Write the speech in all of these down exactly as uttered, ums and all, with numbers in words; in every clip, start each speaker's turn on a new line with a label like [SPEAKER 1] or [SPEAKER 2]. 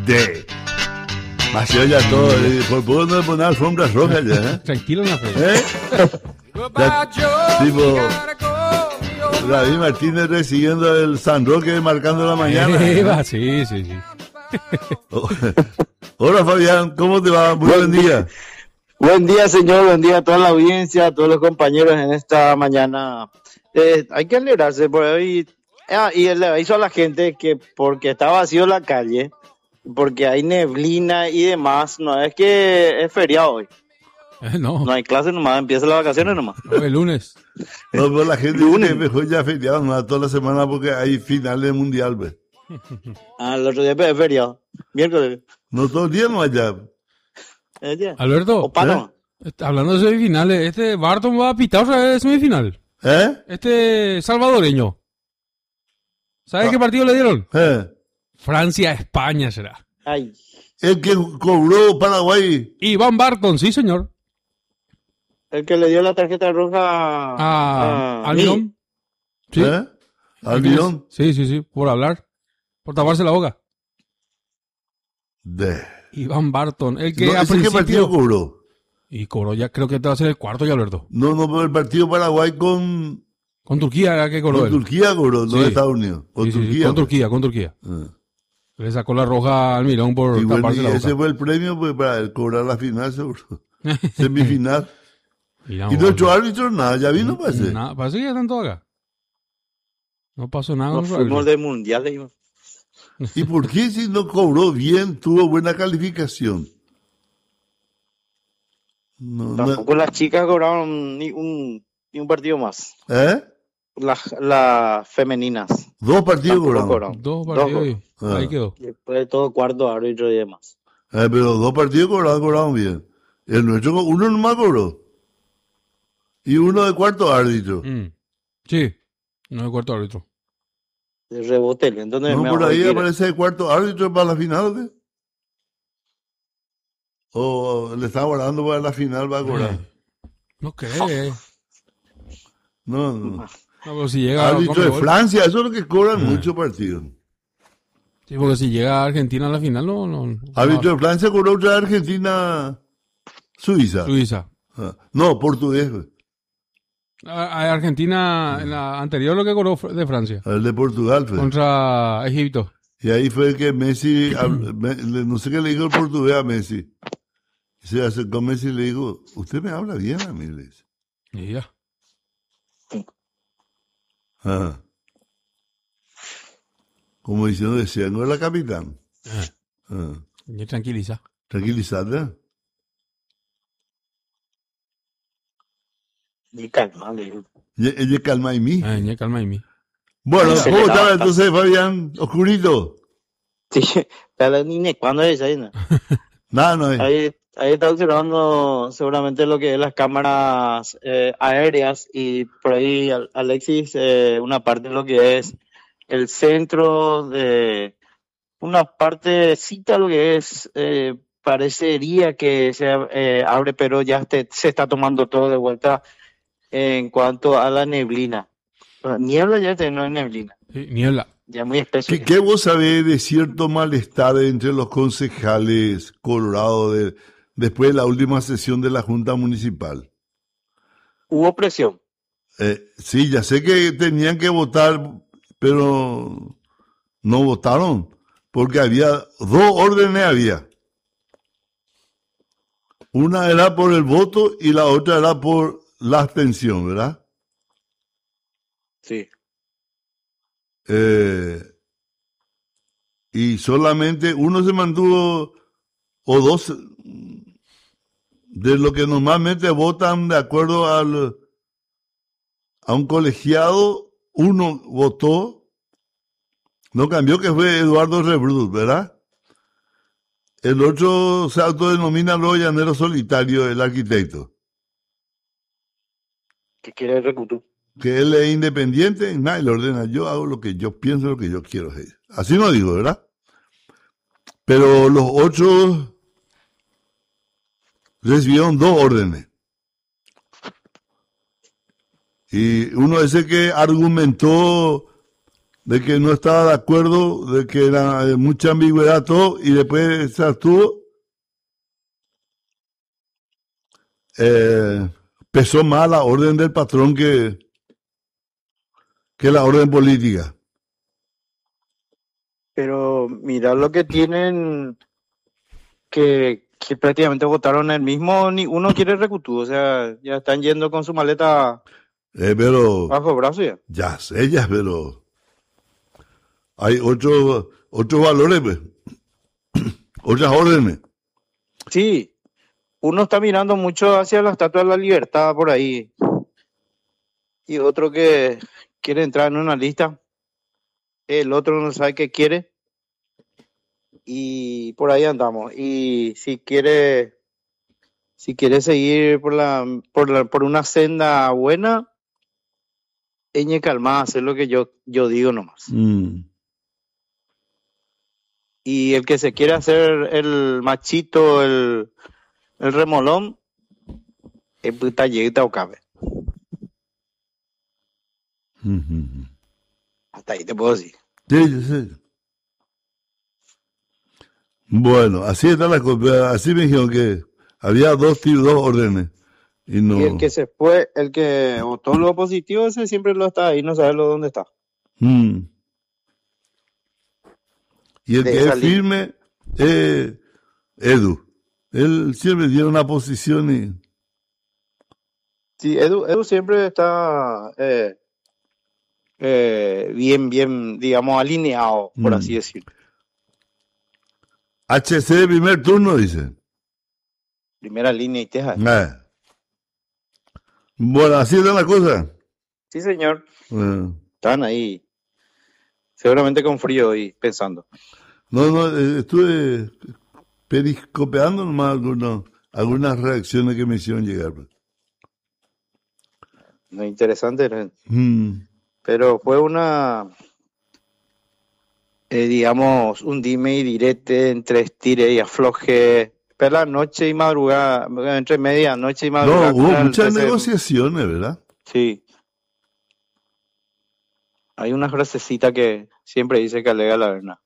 [SPEAKER 1] De. Vació ya todo. eh, Por poco no le poner alfombras rojas ya, ¿eh?
[SPEAKER 2] Tranquilo en la fe.
[SPEAKER 1] ¿Eh? Ya, tipo, David Martínez recibiendo el San Roque marcando la mañana.
[SPEAKER 2] Eva, sí, sí, sí.
[SPEAKER 1] Hola Fabián, ¿cómo te va? Muy buen día.
[SPEAKER 3] Buen día, señor. Buen día a toda la audiencia, a todos los compañeros en esta mañana. Eh, hay que alegrarse por hoy. Ah, y le aviso a la gente que porque está vacío la calle, porque hay neblina y demás, no es que es feriado hoy.
[SPEAKER 2] Eh, no,
[SPEAKER 3] No hay clase nomás, empiezan las vacaciones nomás.
[SPEAKER 2] no, el lunes.
[SPEAKER 1] No, pero la gente
[SPEAKER 3] Lunes.
[SPEAKER 1] dice que mejor ya feriado, no toda la semana porque hay finales de mundial, pues.
[SPEAKER 3] Ah, el otro día es feriado. Miércoles.
[SPEAKER 1] No todo el día no allá.
[SPEAKER 3] ¿Es día?
[SPEAKER 2] Alberto,
[SPEAKER 3] O Panamá.
[SPEAKER 2] est- hablando de semifinales, este Barton va a pitar otra vez semifinal.
[SPEAKER 1] ¿Eh?
[SPEAKER 2] Este salvadoreño. ¿Sabes
[SPEAKER 1] Ah.
[SPEAKER 2] qué partido le dieron?
[SPEAKER 1] ¿Eh?
[SPEAKER 2] Francia-España será.
[SPEAKER 3] Ay,
[SPEAKER 1] El que cobró Paraguay.
[SPEAKER 2] Iván Barton, sí, señor.
[SPEAKER 3] el que le dio la tarjeta roja
[SPEAKER 2] A
[SPEAKER 3] a
[SPEAKER 2] Almirón. Sí.
[SPEAKER 1] ¿Eh? Al León.
[SPEAKER 2] Sí, sí, sí, por hablar. Por taparse la boca.
[SPEAKER 1] De.
[SPEAKER 2] Iván Barton, el que
[SPEAKER 1] No,
[SPEAKER 2] a
[SPEAKER 1] ¿ese qué partido
[SPEAKER 2] principio...
[SPEAKER 1] cobró?
[SPEAKER 2] Y cobró ya, creo que este va a ser el cuarto ya, Alberto.
[SPEAKER 1] No, no, pero el partido Paraguay con,
[SPEAKER 2] Con Turquía, era que cobró
[SPEAKER 1] con
[SPEAKER 2] él.
[SPEAKER 1] Turquía cobró, no
[SPEAKER 2] Sí.
[SPEAKER 1] Estados Unidos. Con
[SPEAKER 2] Sí, sí, sí,
[SPEAKER 1] Turquía.
[SPEAKER 2] con
[SPEAKER 1] pues.
[SPEAKER 2] Turquía, con Turquía.
[SPEAKER 1] Ah.
[SPEAKER 2] Le sacó la roja a Almirón por
[SPEAKER 1] Y bueno,
[SPEAKER 2] taparse
[SPEAKER 1] y
[SPEAKER 2] la
[SPEAKER 1] ese
[SPEAKER 2] boca.
[SPEAKER 1] fue el premio pues, para el cobrar la final, seguro. Semifinal.
[SPEAKER 2] Mira,
[SPEAKER 1] Y nuestro árbitro, nada, ya vino,
[SPEAKER 2] pues,
[SPEAKER 1] parece.
[SPEAKER 2] nada, parece que ya están todos acá. No pasó nada.
[SPEAKER 3] Nos
[SPEAKER 2] con su
[SPEAKER 3] fuimos
[SPEAKER 2] árbitro.
[SPEAKER 3] de mundial. le dimos.
[SPEAKER 1] ¿Y por qué si no cobró bien, tuvo buena calificación? No, no,
[SPEAKER 3] Tampoco las chicas cobraron ni un, ni un partido más.
[SPEAKER 1] ¿eh?
[SPEAKER 3] Las, las femeninas.
[SPEAKER 1] Dos partidos
[SPEAKER 3] Tampoco
[SPEAKER 1] cobraron.
[SPEAKER 3] cobraron.
[SPEAKER 2] Dos partidos y
[SPEAKER 1] Ah.
[SPEAKER 2] ahí quedó.
[SPEAKER 3] Después de todo cuarto árbitro y demás.
[SPEAKER 1] Eh, pero dos partidos cobraron, cobraron bien. El nuestro, uno nomás cobró. Y uno de cuarto árbitro.
[SPEAKER 2] Mm. Sí, no es cuarto árbitro.
[SPEAKER 3] De rebote, entonces
[SPEAKER 1] No,
[SPEAKER 3] me
[SPEAKER 1] por
[SPEAKER 3] hago
[SPEAKER 1] ahí
[SPEAKER 3] ir.
[SPEAKER 1] aparece el cuarto árbitro para la final, ¿o qué? O le está guardando para la final, va a cobrar.
[SPEAKER 2] No cree.
[SPEAKER 1] No, no.
[SPEAKER 2] No, pero si llega.
[SPEAKER 1] Árbitro de
[SPEAKER 2] Conmebol-
[SPEAKER 1] Francia, eso es lo que cobran
[SPEAKER 2] Ah.
[SPEAKER 1] muchos partidos.
[SPEAKER 2] Sí, porque si llega Argentina a la final, no. no, no.
[SPEAKER 1] Árbitro de Francia cobró otra Argentina, Suiza.
[SPEAKER 2] Suiza.
[SPEAKER 1] Ah, no, portugués. pues.
[SPEAKER 2] A- a Argentina, en la anterior, lo que cobró fue de Francia.
[SPEAKER 1] El de Portugal. pues.
[SPEAKER 2] Contra Egipto.
[SPEAKER 1] Y ahí fue que Messi, hab- me- le- no sé qué le dijo el portugués a Messi. Y se acercó Messi y le dijo, usted me habla bien a mí, le dice.
[SPEAKER 2] Y ya.
[SPEAKER 1] Ah. Como diciendo, decía, no era capitán.
[SPEAKER 2] Ah,
[SPEAKER 1] Ah.
[SPEAKER 2] ya tranquiliza.
[SPEAKER 1] Tranquilizate.
[SPEAKER 3] Y calma, le digo.
[SPEAKER 1] Y- Ella calma y mí.
[SPEAKER 2] Ah, ya calma y mí.
[SPEAKER 1] Bueno,
[SPEAKER 3] Se
[SPEAKER 1] ¿cómo
[SPEAKER 3] le daba
[SPEAKER 1] estaba entonces, Fabián? Oscurito.
[SPEAKER 3] Sí, pero ni cuándo es ahí, ¿no?
[SPEAKER 1] Nada, no es.
[SPEAKER 3] Ahí, ahí está observando seguramente lo que es las cámaras eh, aéreas y por ahí Al- Alexis, eh, una parte de lo que es el centro de una partecita lo que es, eh, parecería que se eh, abre, pero ya este- se está tomando todo de vuelta en cuanto a la neblina. Ah, niebla ya este no es neblina,
[SPEAKER 2] Sí, niebla.
[SPEAKER 3] ya muy espeso.
[SPEAKER 1] ¿Qué, qué vos sabés de cierto malestar entre los concejales colorados de, después de la última sesión de la Junta Municipal?
[SPEAKER 3] Hubo presión.
[SPEAKER 1] Eh, sí, ya sé que tenían que votar, pero no votaron, porque había dos órdenes había. Una era por el voto y la otra era por la abstención, ¿verdad?
[SPEAKER 3] Sí.
[SPEAKER 1] Eh, y solamente uno se mantuvo, o dos, de lo que normalmente votan de acuerdo al, a un colegiado, uno votó, no cambió, que fue Eduardo Rebrut, ¿verdad? El otro se autodenomina luego llanero solitario, el arquitecto,
[SPEAKER 3] ¿Qué quiere Recutú?
[SPEAKER 1] que él es independiente, y nadie le ordena, yo hago lo que yo pienso, lo que yo quiero hacer. Así no digo, ¿verdad? Pero los otros recibieron dos órdenes. Y uno ese que argumentó de que no estaba de acuerdo, de que era eh, mucha ambigüedad todo, y después se abstuvo, eh, pesó más la orden del patrón que, que la orden política.
[SPEAKER 3] Pero mira lo que tienen, que, que prácticamente votaron el mismo, ni uno quiere recutú, o sea, ya están yendo con su maleta
[SPEAKER 1] Eh, pero,
[SPEAKER 3] bajo el brazo ya.
[SPEAKER 1] ya sé, ya, pero hay otros otros valores, pues, otras órdenes.
[SPEAKER 3] Sí, uno está mirando mucho hacia la Estatua de la Libertad por ahí, y otro que quiere entrar en una lista, el otro no sabe qué quiere, y por ahí andamos. Y si quiere, si quiere seguir por la, por la, por una senda buena, eñe calmada, hacer lo que yo, yo digo nomás.
[SPEAKER 1] Mm.
[SPEAKER 3] Y el que se quiere hacer el machito, el, el remolón, es puta lleguita o cabe.
[SPEAKER 1] Mm-hmm.
[SPEAKER 3] Hasta ahí te puedo decir.
[SPEAKER 1] Sí, yo sé. Bueno, así está la cosa. Así me dijeron que había dos, dos órdenes. Y no.
[SPEAKER 3] Y el que se fue, el que votó lo positivo, ese siempre lo está ahí, no sabe lo dónde está.
[SPEAKER 1] Mm. Y el
[SPEAKER 3] De
[SPEAKER 1] que
[SPEAKER 3] esa
[SPEAKER 1] es firme es Edu. Él siempre tiene una posición y...
[SPEAKER 3] Sí, Edu, Edu siempre está eh, eh, bien, bien, digamos, alineado, por
[SPEAKER 1] Mm.
[SPEAKER 3] así decirlo.
[SPEAKER 1] H C primer turno, dice.
[SPEAKER 3] Primera línea y teja.
[SPEAKER 1] Ah. Bueno, así está la cosa.
[SPEAKER 3] Sí, señor.
[SPEAKER 1] Ah.
[SPEAKER 3] Están ahí, seguramente con frío y pensando.
[SPEAKER 1] No, no, eh, estuve periscopeando nomás algunos, algunas reacciones que me hicieron llegar. Pues.
[SPEAKER 3] No interesante, ¿no?
[SPEAKER 1] Mm.
[SPEAKER 3] Pero fue una, eh, digamos, un dime y direte entre estire y afloje. Pero la noche y madrugada, entre media noche y madrugada.
[SPEAKER 1] No, hubo
[SPEAKER 3] con el
[SPEAKER 1] muchas
[SPEAKER 3] P C.
[SPEAKER 1] negociaciones, ¿verdad?
[SPEAKER 3] Sí. Hay una frasecita que siempre dice que alega la verdad.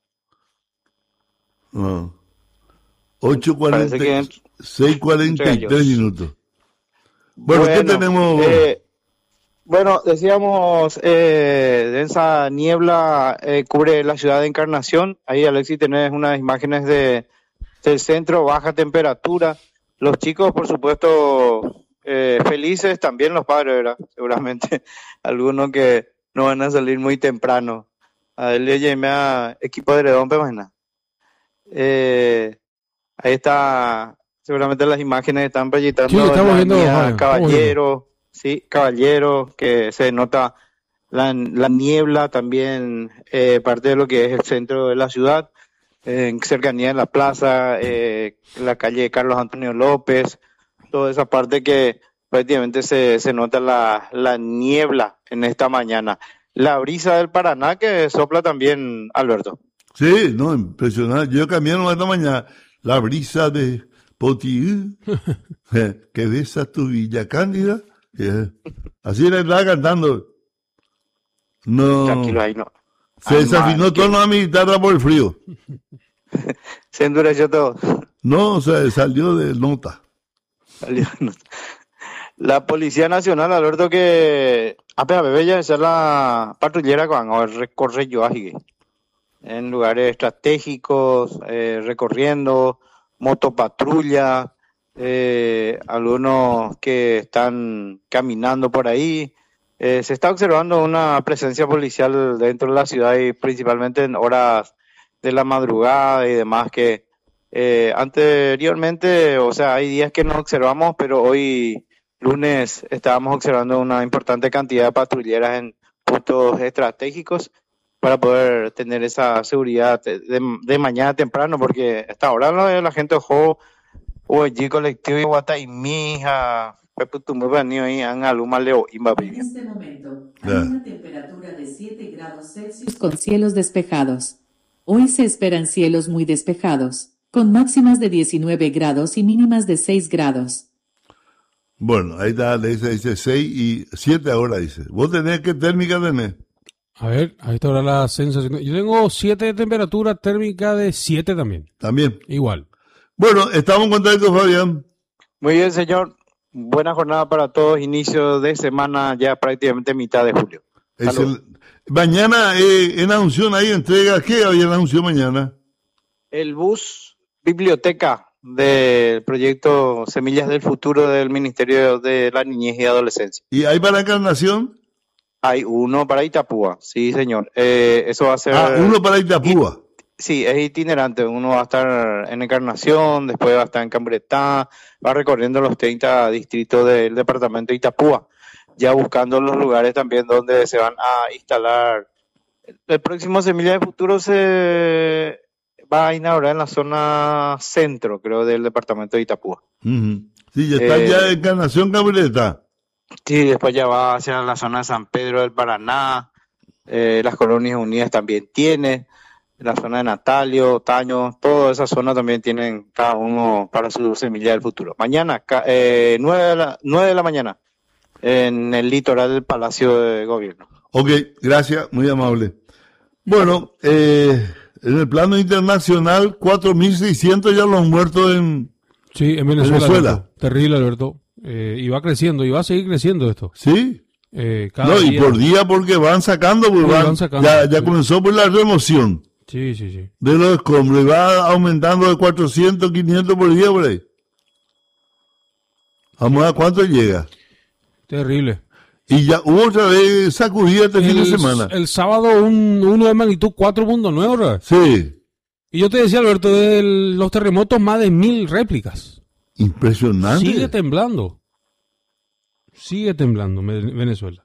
[SPEAKER 1] Ah. ocho cuarenta,
[SPEAKER 3] Parece que ent-
[SPEAKER 1] seis cuarenta y
[SPEAKER 3] entre
[SPEAKER 1] tres
[SPEAKER 3] ellos.
[SPEAKER 1] minutos. Bueno, ¿qué tenemos?
[SPEAKER 3] eh, bueno, decíamos, eh, densa niebla eh, cubre la ciudad de Encarnación. Ahí, Alexis, tenés unas imágenes de, del centro, baja temperatura. Los chicos, por supuesto, eh, felices, también los padres, ¿verdad? Seguramente algunos que no van a salir muy temprano. A él le llamé a equipo de Redón, pero imagina. Eh, ahí está, seguramente las imágenes están proyectando
[SPEAKER 2] Sí, estamos
[SPEAKER 3] la
[SPEAKER 2] viendo,
[SPEAKER 3] avenida
[SPEAKER 2] Javier, estamos
[SPEAKER 3] Caballero, sí, Caballero, que se nota la, la niebla también, eh, parte de lo que es el centro de la ciudad, eh, en cercanía de la plaza, eh, la calle Carlos Antonio López, toda esa parte que prácticamente se, se nota la, la niebla en esta mañana. La brisa del Paraná que sopla también, Alberto.
[SPEAKER 1] Sí, no, impresionante. Yo cambié nomás esta mañana la brisa de Poti, que besa tu Villa Cándida. Eh, Así le estaba cantando. No,
[SPEAKER 3] Tranquilo ahí, no.
[SPEAKER 1] se
[SPEAKER 3] Ay,
[SPEAKER 1] desafinó
[SPEAKER 3] man,
[SPEAKER 1] toda mi guitarra por el frío.
[SPEAKER 3] Se endureció todo.
[SPEAKER 1] No, o sea, salió de nota.
[SPEAKER 3] La Policía Nacional, Alberto, que apenas bebé ya es la patrullera que van a recorrer yo aquí en lugares estratégicos, eh, recorriendo, motopatrulla, eh, algunos que están caminando por ahí. Eh, se está observando una presencia policial dentro de la ciudad y principalmente en horas de la madrugada y demás que eh, anteriormente, o sea, hay días que no observamos, pero hoy lunes estábamos observando una importante cantidad de patrulleras en puntos estratégicos para poder tener esa seguridad de, de, de mañana temprano, porque hasta ahora la, la gente ojo o allí colectivo y guata y mija
[SPEAKER 4] En este momento hay
[SPEAKER 1] Ya.
[SPEAKER 4] una temperatura de siete grados Celsius con cielos despejados. Hoy se esperan cielos muy despejados, con máximas de diecinueve grados y mínimas de seis grados.
[SPEAKER 1] Bueno, ahí está, le dice, dice seis y siete ahora, dice. ¿Vos tenés qué térmica tenés?
[SPEAKER 2] A ver, a esta hora la sensación. Yo tengo siete de temperatura térmica de siete también.
[SPEAKER 1] También.
[SPEAKER 2] Igual.
[SPEAKER 1] Bueno, estamos contentos, Fabián.
[SPEAKER 3] Muy bien, señor. Buena jornada para todos. Inicio de semana, ya prácticamente mitad de julio.
[SPEAKER 1] Excel- Mañana eh, en Asunción hay entrega. ¿Qué había en Asunción mañana?
[SPEAKER 3] El bus biblioteca del proyecto Semillas del Futuro del Ministerio de la Niñez y Adolescencia.
[SPEAKER 1] ¿Y hay para Encarnación?
[SPEAKER 3] Hay uno para Itapúa, sí, señor. Eh, eso va a ser...
[SPEAKER 1] Ah, uno para Itapúa.
[SPEAKER 3] Sí, es itinerante. Uno va a estar en Encarnación, después va a estar en Cambretá, va recorriendo los treinta distritos del departamento de Itapúa, ya buscando los lugares también donde se van a instalar. El próximo Semilla del Futuro se va a inaugurar en la zona centro, creo, del departamento de Itapúa.
[SPEAKER 1] Ujú. Sí, ya está
[SPEAKER 3] Eh,
[SPEAKER 1] ya en Encarnación Cabreta.
[SPEAKER 3] Sí, después ya va hacia la zona de San Pedro del Paraná, eh, las Colonias Unidas también tiene, la zona de Natalio, Taño, toda esa zona también tienen cada uno para su Semilla del Futuro. Mañana, ca- eh, nueve de la, nueve de la mañana, en el litoral del Palacio de Gobierno.
[SPEAKER 1] Ok, gracias, muy amable. Bueno, eh, en el plano internacional, cuatro mil seiscientos ya los muertos en...
[SPEAKER 2] Sí, en Venezuela.
[SPEAKER 1] Venezuela.
[SPEAKER 2] Alberto. Terrible, Alberto. Eh, y va creciendo, y va a seguir creciendo esto.
[SPEAKER 1] ¿Sí?
[SPEAKER 2] Eh, cada
[SPEAKER 1] No, y
[SPEAKER 2] día.
[SPEAKER 1] por día porque van sacando, pues
[SPEAKER 2] Sí,
[SPEAKER 1] van-
[SPEAKER 2] van sacando,
[SPEAKER 1] ya, ya
[SPEAKER 2] sí.
[SPEAKER 1] comenzó por la remoción
[SPEAKER 2] Sí, sí, sí.
[SPEAKER 1] de los escombros y va aumentando de cuatrocientos, quinientos por día por ahí. Vamos a ver cuánto llega.
[SPEAKER 2] Terrible.
[SPEAKER 1] Y ya hubo otra vez sacudida este fin de
[SPEAKER 2] El,
[SPEAKER 1] semana.
[SPEAKER 2] el sábado un uno de magnitud cuatro punto nueve, ¿verdad?
[SPEAKER 1] Sí,
[SPEAKER 2] Y yo te decía, Alberto, de los terremotos más de mil réplicas.
[SPEAKER 1] impresionante.
[SPEAKER 2] Sigue temblando. Sigue temblando Me- Venezuela.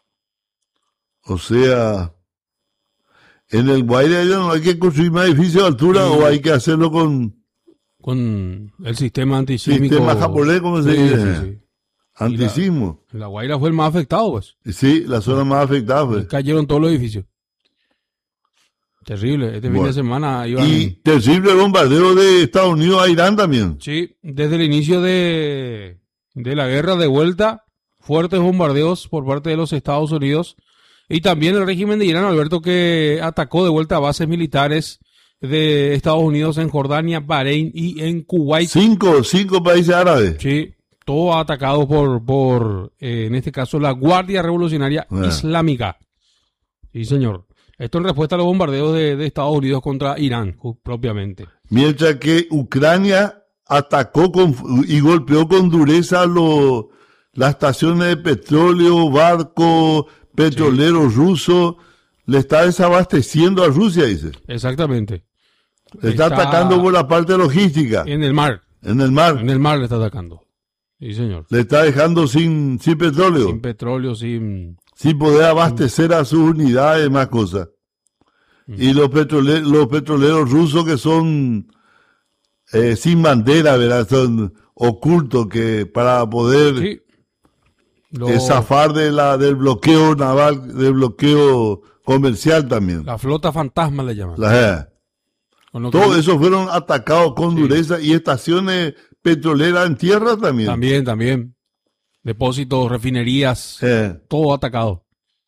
[SPEAKER 1] O sea, en el Guaire ya no hay que construir más edificios de altura
[SPEAKER 2] Sí.
[SPEAKER 1] o hay que hacerlo con
[SPEAKER 2] Con el sistema antisísmico.
[SPEAKER 1] sistema japonés, ¿cómo se
[SPEAKER 2] Sí,
[SPEAKER 1] dice?
[SPEAKER 2] sí, sí.
[SPEAKER 1] Antisismo.
[SPEAKER 2] La Guaira fue el más afectado, pues.
[SPEAKER 1] Sí, la zona más afectada fue.
[SPEAKER 2] Cayeron todos los edificios. Terrible. Este fin
[SPEAKER 1] Bueno.
[SPEAKER 2] de semana iban...
[SPEAKER 1] Y terrible bombardeo de Estados Unidos a Irán también.
[SPEAKER 2] Sí, desde el inicio de, de la guerra de vuelta, fuertes bombardeos por parte de los Estados Unidos y también el régimen de Irán, Alberto, que atacó de vuelta a bases militares de Estados Unidos en Jordania, Bahrein y en Kuwait.
[SPEAKER 1] Cinco, cinco países árabes.
[SPEAKER 2] Sí, todo atacado por, por eh, en este caso, la Guardia Revolucionaria
[SPEAKER 1] Ah.
[SPEAKER 2] Islámica. Sí, señor. Esto en respuesta a los bombardeos de, de Estados Unidos contra Irán, ju- propiamente.
[SPEAKER 1] Mientras que Ucrania atacó con, y golpeó con dureza los, las estaciones de petróleo, barcos, petroleros rusos, le está desabasteciendo a Rusia, dice.
[SPEAKER 2] Exactamente.
[SPEAKER 1] Le está, atacando por la parte logística,
[SPEAKER 2] En el mar.
[SPEAKER 1] en el mar.
[SPEAKER 2] En el mar le está atacando. Sí, señor.
[SPEAKER 1] Le está dejando sin, sin petróleo,
[SPEAKER 2] Sin
[SPEAKER 1] sin,
[SPEAKER 2] petróleo, sin...
[SPEAKER 1] poder abastecer a sus unidades y más cosas. Y los, petrole, los petroleros rusos que son eh, sin bandera, ¿verdad? Son ocultos que para poder
[SPEAKER 2] Sí. Lo-
[SPEAKER 1] eh, zafar de la, del bloqueo naval, del bloqueo comercial también.
[SPEAKER 2] la flota fantasma le llaman.
[SPEAKER 1] La- eh,
[SPEAKER 2] Con lo que-
[SPEAKER 1] Todo eso fueron atacados con
[SPEAKER 2] Sí.
[SPEAKER 1] dureza y estaciones petroleras en tierra también.
[SPEAKER 2] También, también. Depósitos, refinerías,
[SPEAKER 1] Eh,
[SPEAKER 2] todo atacado.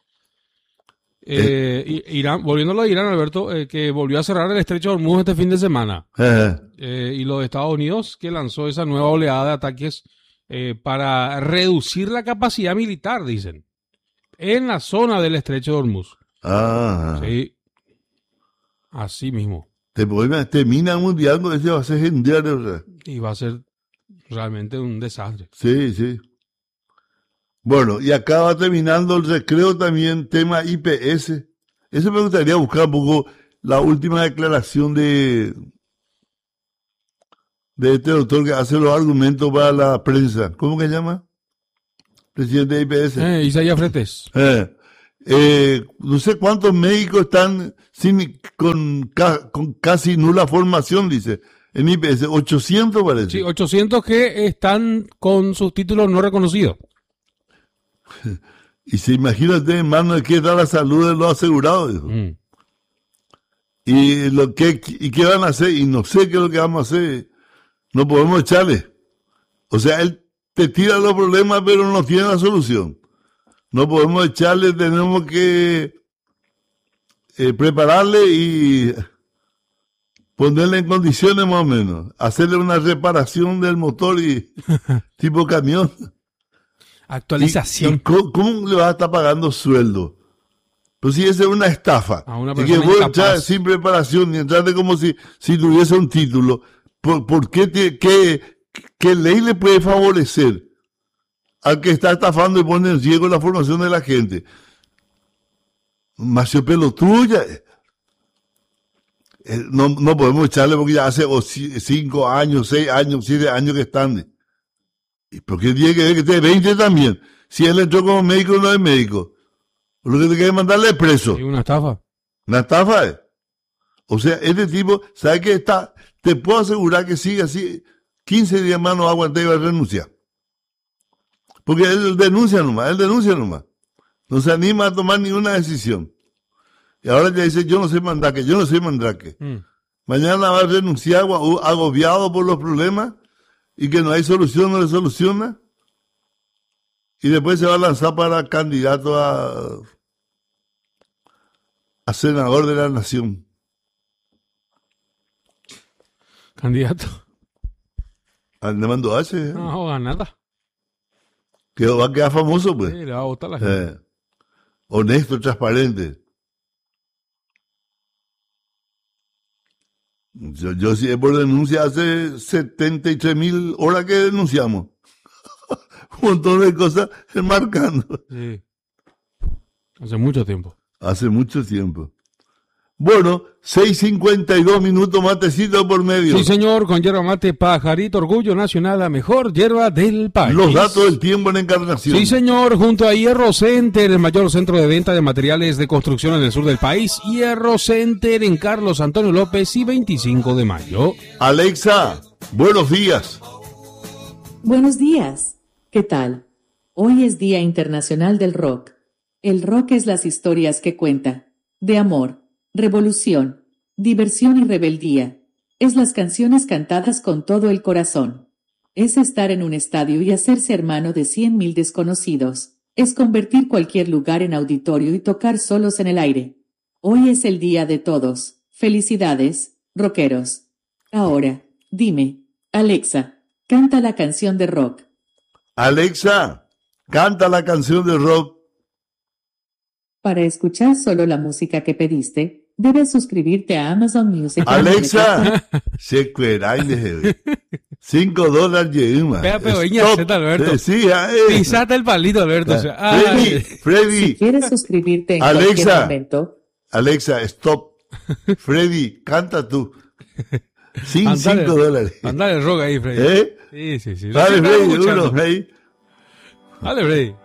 [SPEAKER 2] Eh, I- Irán, volviéndolo a Irán, Alberto, eh, que volvió a cerrar el estrecho de Hormuz este fin de semana.
[SPEAKER 1] eh,
[SPEAKER 2] Eh, y los Estados Unidos, que lanzó esa nueva oleada de ataques eh, para reducir la capacidad militar, dicen, en la zona del estrecho de Hormuz.
[SPEAKER 1] ah,
[SPEAKER 2] Sí. Así mismo.
[SPEAKER 1] te podemos- termina el mundial, ese va a ser genial, o sea.
[SPEAKER 2] Y va a ser realmente un desastre.
[SPEAKER 1] Sí, sí. Bueno, y acá va terminando el recreo también, tema I P S. Eso me gustaría buscar un poco la última declaración de, de este doctor que hace los argumentos para la prensa. ¿Cómo que se llama? Presidente de I P S.
[SPEAKER 2] Eh, Isaías Fretes.
[SPEAKER 1] Eh, eh, no sé cuántos médicos están sin, con, ca- con casi nula formación, dice, en I P S. ochocientos parece.
[SPEAKER 2] Sí, ochocientos que están con sus títulos no reconocidos.
[SPEAKER 1] Y se imagina usted, hermano, de qué está la salud de los asegurados. Dijo.
[SPEAKER 2] Mm.
[SPEAKER 1] Y lo que y qué van a hacer, y no sé qué es lo que vamos a hacer. No podemos echarle. O sea, él te tira los problemas, pero no tiene la solución. No podemos echarle, tenemos que eh, prepararle y ponerle en condiciones más o menos, hacerle una reparación del motor y tipo camión.
[SPEAKER 2] Actualización.
[SPEAKER 1] ¿Y, y cómo, cómo le vas a estar pagando sueldo? Pues si esa es una estafa.
[SPEAKER 2] A una
[SPEAKER 1] y que
[SPEAKER 2] persona
[SPEAKER 1] vos
[SPEAKER 2] incapaz.
[SPEAKER 1] entras sin preparación y entraste como si, si tuviese un título. ¿Por, por qué, te, qué, qué ley le puede favorecer al que está estafando y pone en riesgo la formación de la gente? Macio pelo tuya. Eh, no, no podemos echarle porque ya hace o, ci- cinco años, seis años, siete años que están. ¿Y por qué tiene que ver que esté veinte también? Si él entró como médico, no es médico. Lo que tiene que mandarle es preso.
[SPEAKER 2] Sí, una estafa.
[SPEAKER 1] Una estafa es. O sea, este tipo, ¿sabe qué está? Te puedo asegurar que sigue así, quince días más no va a aguantar y va a renunciar. Porque él denuncia nomás, él denuncia nomás. No se anima a tomar ninguna decisión. Y ahora ya dice, yo no soy mandrake, yo no soy mandrake.
[SPEAKER 2] Mm.
[SPEAKER 1] Mañana va a renunciar ago- agobiado por los problemas y que no hay solución, no le soluciona. Y después se va a lanzar para candidato a, a senador de la nación.
[SPEAKER 2] Candidato.
[SPEAKER 1] Al mando H, ¿eh?
[SPEAKER 2] No joda nada.
[SPEAKER 1] Que va a quedar famoso, pues.
[SPEAKER 2] Sí, le va a votar la gente.
[SPEAKER 1] Eh, honesto, transparente. Yo, yo sí por denuncia hace setenta y tres mil horas que denunciamos. Un montón de cosas enmarcando.
[SPEAKER 2] Sí. Hace mucho tiempo.
[SPEAKER 1] Hace mucho tiempo. Bueno, seis cincuenta y dos minutos, matecito por medio.
[SPEAKER 2] Sí, señor, con yerba mate pajarito, orgullo nacional, la mejor yerba del país.
[SPEAKER 1] Los datos del tiempo en Encarnación.
[SPEAKER 2] Sí, señor, junto a Hierro Center, el mayor centro de venta de materiales de construcción en el sur del país. Hierro Center en Carlos Antonio López y veinticinco de mayo.
[SPEAKER 1] Alexa, buenos días.
[SPEAKER 4] Buenos días. ¿Qué tal? Hoy es Día Internacional del Rock. El rock es las historias que cuenta. De amor, revolución, diversión y rebeldía. Es las canciones cantadas con todo el corazón. Es estar en un estadio y hacerse hermano de cien mil desconocidos. Es convertir cualquier lugar en auditorio y tocar solos en el aire. Hoy es el día de todos. Felicidades, rockeros. Ahora, dime, Alexa, canta la canción de rock.
[SPEAKER 1] Alexa, canta la canción de rock.
[SPEAKER 4] Para escuchar solo la música que pediste, debes suscribirte a Amazon Music.
[SPEAKER 1] Alexa, se cuerai de jefe. Cinco dólares lleva.
[SPEAKER 2] Pega pegoña,
[SPEAKER 1] Stop.
[SPEAKER 2] zeta, Alberto.
[SPEAKER 1] Eh, Sí, ah, eh.
[SPEAKER 2] Pisate el palito, Alberto. O sea,
[SPEAKER 1] Freddy,
[SPEAKER 2] ay.
[SPEAKER 1] Freddy,
[SPEAKER 4] Si quieres suscribirte en
[SPEAKER 1] Alexa.
[SPEAKER 4] cualquier momento,
[SPEAKER 1] Alexa, stop. Freddy, canta tú. Sin
[SPEAKER 2] Andale.
[SPEAKER 1] cinco dólares.
[SPEAKER 2] Andale el rock ahí, Freddy.
[SPEAKER 1] ¿Eh?
[SPEAKER 2] Sí, sí, sí.
[SPEAKER 1] Dale,
[SPEAKER 2] Lo que
[SPEAKER 1] Freddy,
[SPEAKER 2] estaba
[SPEAKER 1] uno,
[SPEAKER 2] escuchando.
[SPEAKER 1] Freddy.
[SPEAKER 2] Dale, Freddy.